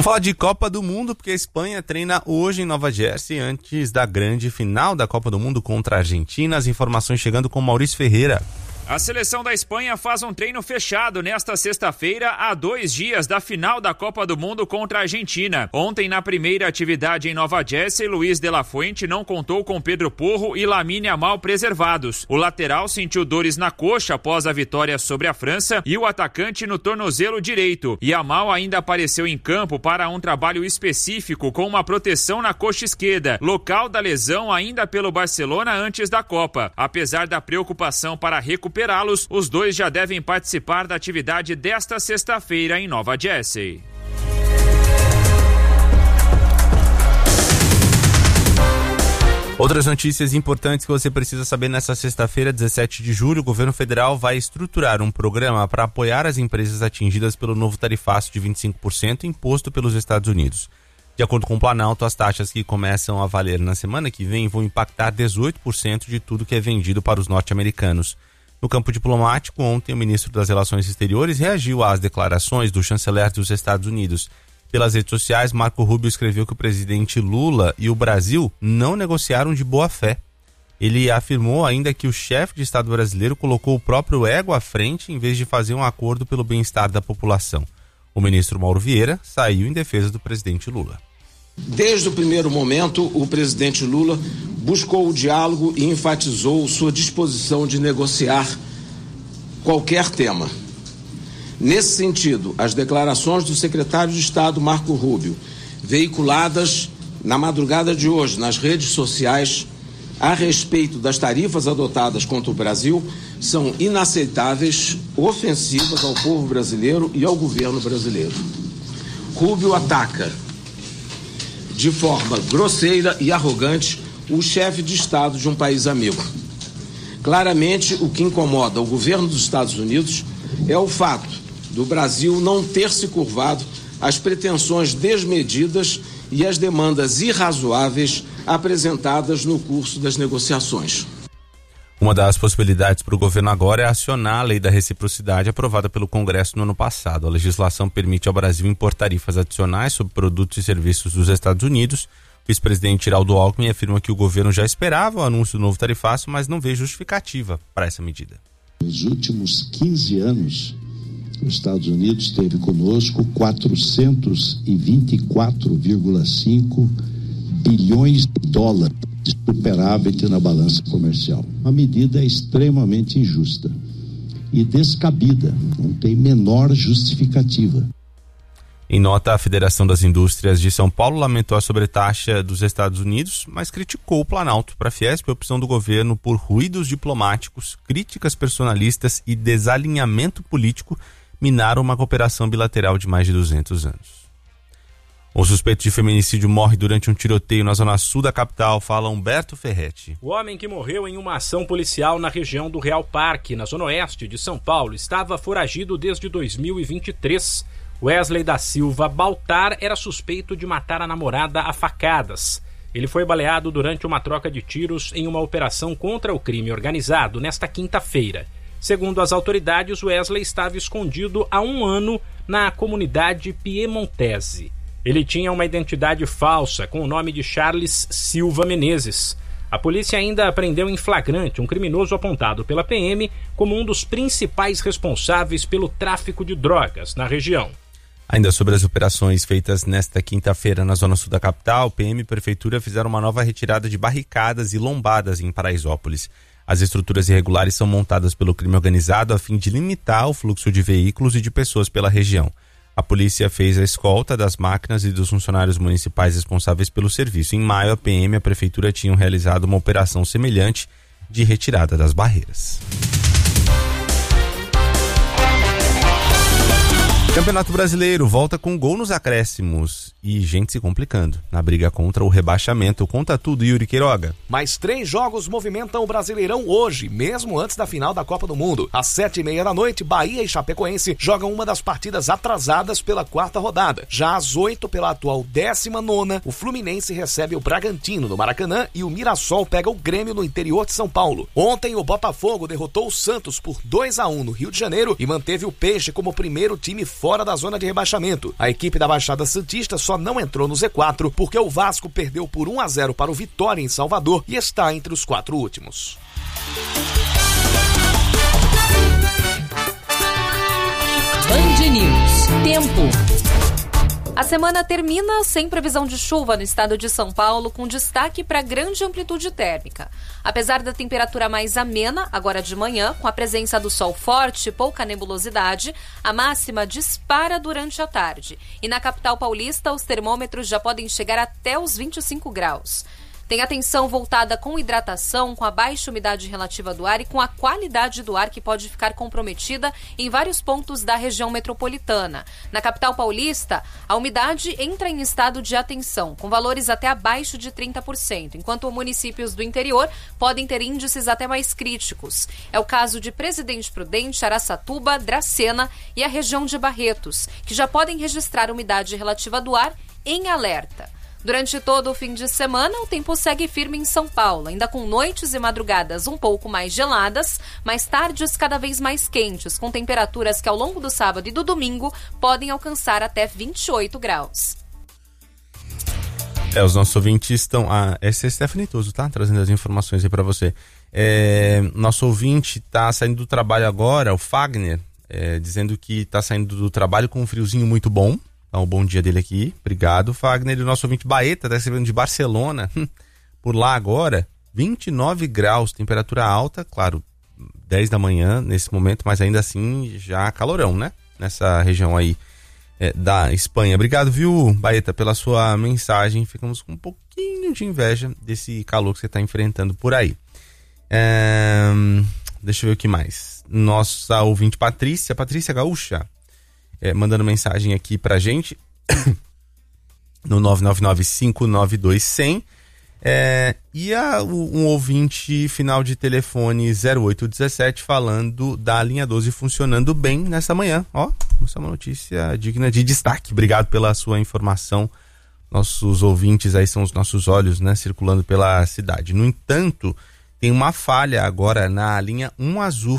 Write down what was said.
Vamos falar de Copa do Mundo, porque a Espanha treina hoje em Nova Jersey, antes da grande final da Copa do Mundo contra a Argentina. As informações chegando com Maurício Ferreira. A seleção da Espanha faz um treino fechado nesta sexta-feira, a 2 dias da final da Copa do Mundo contra a Argentina. Ontem, na primeira atividade em Nova Jersey, Luiz de la Fuente não contou com Pedro Porro e Lamine Yamal preservados. O lateral sentiu dores na coxa após a vitória sobre a França e o atacante no tornozelo direito. Yamal ainda apareceu em campo para um trabalho específico com uma proteção na coxa esquerda, local da lesão ainda pelo Barcelona antes da Copa. Apesar da preocupação para recuperá-los, os dois já devem participar da atividade desta sexta-feira em Nova Jersey. Outras notícias importantes que você precisa saber nesta sexta-feira, 17 de julho, o governo federal vai estruturar um programa para apoiar as empresas atingidas pelo novo tarifaço de 25% imposto pelos Estados Unidos. De acordo com o Planalto, as taxas que começam a valer na semana que vem vão impactar 18% de tudo que é vendido para os norte-americanos. No campo diplomático, ontem o ministro das Relações Exteriores reagiu às declarações do chanceler dos Estados Unidos. Pelas redes sociais, Marco Rubio escreveu que o presidente Lula e o Brasil não negociaram de boa fé. Ele afirmou ainda que o chefe de Estado brasileiro colocou o próprio ego à frente em vez de fazer um acordo pelo bem-estar da população. O ministro Mauro Vieira saiu em defesa do presidente Lula. Desde o primeiro momento, o presidente Lula buscou o diálogo e enfatizou sua disposição de negociar qualquer tema. Nesse sentido, as declarações do secretário de Estado Marco Rubio, veiculadas na madrugada de hoje nas redes sociais a respeito das tarifas adotadas contra o Brasil, são inaceitáveis, ofensivas ao povo brasileiro e ao governo brasileiro. Rubio ataca de forma grosseira e arrogante o chefe de Estado de um país amigo. Claramente, o que incomoda o governo dos Estados Unidos é o fato do Brasil não ter se curvado às pretensões desmedidas e às demandas irrazoáveis apresentadas no curso das negociações. Uma das possibilidades para o governo agora é acionar a lei da reciprocidade aprovada pelo Congresso no ano passado. A legislação permite ao Brasil impor tarifas adicionais sobre produtos e serviços dos Estados Unidos. O vice-presidente Geraldo Alckmin afirma que o governo já esperava o anúncio do novo tarifaço, mas não vê justificativa para essa medida. Nos últimos 15 anos, os Estados Unidos teve conosco 424,5 bilhões de dólares de superávit na balança comercial. Uma medida extremamente injusta e descabida, não tem menor justificativa. Em nota, a Federação das Indústrias de São Paulo lamentou a sobretaxa dos Estados Unidos, mas criticou o Planalto. Para a Fiesp, a opção do governo por ruídos diplomáticos, críticas personalistas e desalinhamento político minaram uma cooperação bilateral de mais de 200 anos. O suspeito de feminicídio morre durante um tiroteio na zona sul da capital, fala Humberto Ferretti. O homem que morreu em uma ação policial na região do Real Parque, na zona oeste de São Paulo, estava foragido desde 2023. Wesley da Silva Baltar era suspeito de matar a namorada a facadas. Ele foi baleado durante uma troca de tiros em uma operação contra o crime organizado nesta quinta-feira. Segundo as autoridades, Wesley estava escondido há 1 ano na comunidade piemontese. Ele tinha uma identidade falsa com o nome de Charles Silva Menezes. A polícia ainda apreendeu em flagrante um criminoso apontado pela PM como um dos principais responsáveis pelo tráfico de drogas na região. Ainda sobre as operações feitas nesta quinta-feira na zona sul da capital, PM e Prefeitura fizeram uma nova retirada de barricadas e lombadas em Paraisópolis. As estruturas irregulares são montadas pelo crime organizado a fim de limitar o fluxo de veículos e de pessoas pela região. A polícia fez a escolta das máquinas e dos funcionários municipais responsáveis pelo serviço. Em maio, a PM e a Prefeitura tinham realizado uma operação semelhante de retirada das barreiras. Campeonato Brasileiro volta com gol nos acréscimos e gente se complicando na briga contra o rebaixamento. Conta tudo, Yuri Queiroga. Mais 3 jogos movimentam o Brasileirão hoje, mesmo antes da final da Copa do Mundo. Às 7h30 da noite, Bahia e Chapecoense jogam uma das partidas atrasadas pela 4ª rodada. Já às 8h, pela atual 19ª, o Fluminense recebe o Bragantino no Maracanã e o Mirassol pega o Grêmio no interior de São Paulo. Ontem, o Botafogo derrotou o Santos por 2-1 no Rio de Janeiro e manteve o Peixe como primeiro time fora da zona de rebaixamento. A equipe da Baixada Santista só não entrou no Z4 porque o Vasco perdeu por 1-0 para o Vitória em Salvador e está entre os 4 últimos. Band News. Tempo. A semana termina sem previsão de chuva no estado de São Paulo, com destaque para grande amplitude térmica. Apesar da temperatura mais amena, agora de manhã, com a presença do sol forte e pouca nebulosidade, a máxima dispara durante a tarde. E na capital paulista, os termômetros já podem chegar até os 25 graus. Tem atenção voltada com hidratação, com a baixa umidade relativa do ar e com a qualidade do ar que pode ficar comprometida em vários pontos da região metropolitana. Na capital paulista, a umidade entra em estado de atenção, com valores até abaixo de 30%, enquanto municípios do interior podem ter índices até mais críticos. É o caso de Presidente Prudente, Araçatuba, Dracena e a região de Barretos, que já podem registrar umidade relativa do ar em alerta. Durante todo o fim de semana, o tempo segue firme em São Paulo, ainda com noites e madrugadas um pouco mais geladas, mas tardes cada vez mais quentes, com temperaturas que ao longo do sábado e do domingo podem alcançar até 28 graus. Os nossos ouvintes estão... esse é Stephanie Toso, tá? Trazendo as informações aí pra você. Nosso ouvinte tá saindo do trabalho agora, o Fagner, dizendo que tá saindo do trabalho com um friozinho muito bom. Então, bom dia dele aqui. Obrigado, Fagner. E o nosso ouvinte Baeta está recebendo de Barcelona. Por lá agora, 29 graus, temperatura alta, claro, 10 da manhã nesse momento, mas ainda assim já calorão, né? Nessa região aí da Espanha. Obrigado, viu, Baeta, pela sua mensagem. Ficamos com um pouquinho de inveja desse calor que você está enfrentando por aí. Deixa eu ver o que mais. Nossa ouvinte Patrícia Gaúcha, mandando mensagem aqui pra gente no 999-592-100 e um ouvinte final de telefone 0817 falando da linha 12 funcionando bem nessa manhã. Essa é uma notícia digna de destaque. Obrigado pela sua informação. Nossos ouvintes aí são os nossos olhos, né, circulando pela cidade. No entanto, tem uma falha agora na linha 1 Azul